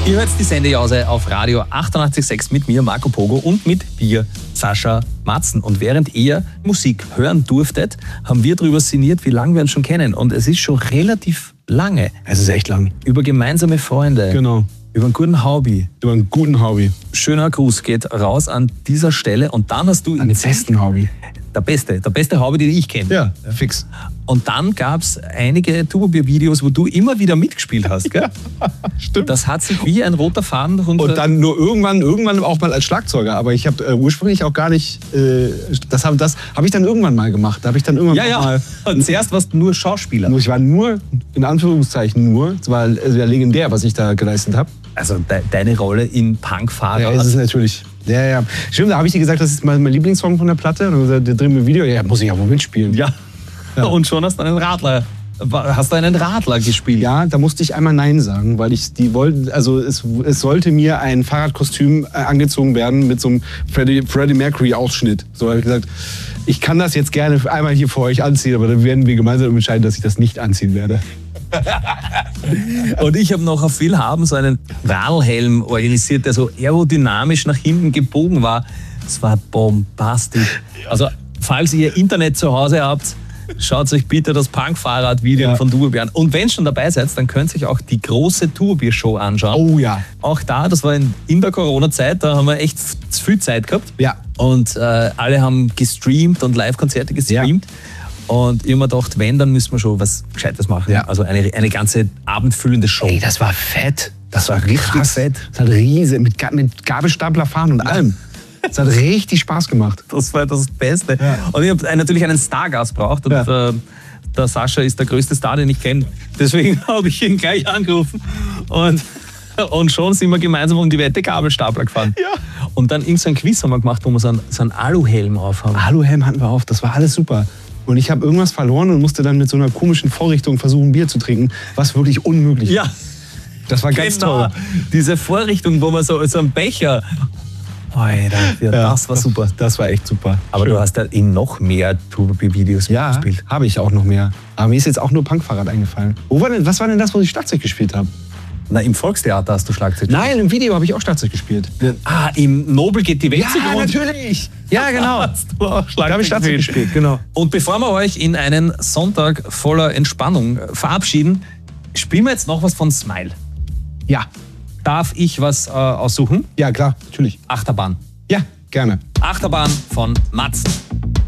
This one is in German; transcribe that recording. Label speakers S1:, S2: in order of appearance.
S1: Ihr hört die Sendejause auf Radio 88.6 mit mir, Marco Pogo, und mit mir, Sascha Matzen. Und während ihr Musik hören durftet, haben wir darüber sinniert, wie lange wir uns schon kennen. Und es ist schon relativ lange.
S2: Es ist echt lang.
S1: Über gemeinsame Freunde.
S2: Genau.
S1: Über einen guten Hobby.
S2: Über einen guten Hobby.
S1: Schöner Gruß geht raus an dieser Stelle. Und dann hast du...
S2: An den besten Hobby.
S1: Der beste Hobby, den ich kenne.
S2: Ja, fix.
S1: Und dann gab es einige Tuba-Bier-Videos, wo du immer wieder mitgespielt hast, gell?
S2: Stimmt.
S1: Das hat sich wie ein roter Faden runter...
S2: Und dann nur irgendwann auch mal als Schlagzeuger. Aber ich habe ursprünglich auch gar nicht... Das habe ich dann irgendwann mal gemacht. Da habe ich dann irgendwann mal...
S1: Und zuerst warst du nur Schauspieler.
S2: Ich war nur, in Anführungszeichen nur, es war ja legendär, was ich da geleistet habe.
S1: Also deine Rolle in Punkfahrer.
S2: Ja, das ist natürlich... Ja. Stimmt, da habe ich dir gesagt, das ist mein Lieblingssong von der Platte. Und dann gesagt, der drehen wir Video. Ja, muss ich auch wohl mitspielen.
S1: Ja. Und schon hast du einen Radler gespielt.
S2: Ja, da musste ich einmal Nein sagen, weil es sollte mir ein Fahrradkostüm angezogen werden mit so einem Freddie Mercury Ausschnitt. So habe ich gesagt, ich kann das jetzt gerne einmal hier vor euch anziehen, aber dann werden wir gemeinsam entscheiden, dass ich das nicht anziehen werde.
S1: Und ich habe noch auf Willhaben so einen Radlhelm organisiert, der so aerodynamisch nach hinten gebogen war. Das war bombastisch. Also, falls ihr Internet zu Hause habt, schaut euch bitte das Punk-Fahrrad-Video von Tuba an. Und wenn ihr schon dabei seid, dann könnt ihr euch auch die große Tuba-Show anschauen.
S2: Oh ja.
S1: Auch da, das war in der Corona-Zeit, da haben wir echt viel Zeit gehabt.
S2: Ja.
S1: Und alle haben gestreamt und Live-Konzerte gestreamt. Ja. Und ich habe mir gedacht, wenn, dann müssen wir schon was Gescheites machen. Ja. Also eine ganze abendfüllende Show.
S2: Ey, das war fett. Das war richtig fett. Das hat riesig, mit Gabelstapler fahren und allem. Das hat richtig Spaß gemacht.
S1: Das war das Beste. Ja. Und ich habe natürlich einen Stargast braucht. Und der Sascha ist der größte Star, den ich kenne. Deswegen habe ich ihn gleich angerufen. Und schon sind wir gemeinsam um die Wette Gabelstapler gefahren. Ja. Und dann irgendein Quiz haben wir gemacht, wo wir so einen Aluhelm aufhaben.
S2: Aluhelm hatten wir auf, das war alles super. Und ich habe irgendwas verloren und musste dann mit so einer komischen Vorrichtung versuchen, Bier zu trinken, was wirklich unmöglich war. Ja. Das war ganz toll.
S1: Diese Vorrichtung, wo man so einen Becher... Das war super.
S2: Das war echt super.
S1: Aber schön. Du hast ja in noch mehr Tuba-Videos
S2: gespielt. Ja, habe ich auch noch mehr. Aber mir ist jetzt auch nur Punkfahrrad eingefallen. Was war denn das, wo ich Schlagzeug gespielt habe?
S1: Na, im Volkstheater hast du Schlagzeug gespielt.
S2: Nein, im Video habe ich auch Schlagzeug gespielt.
S1: Im Nobel geht die Welt
S2: zugrunde. Ja, natürlich. Ja, genau.
S1: Da habe ich Schlagzeug gespielt. Genau. Und bevor wir euch in einen Sonntag voller Entspannung verabschieden, spielen wir jetzt noch was von Smile.
S2: Ja.
S1: Darf ich was aussuchen?
S2: Ja, klar, natürlich.
S1: Achterbahn.
S2: Ja, gerne.
S1: Achterbahn von Matzen.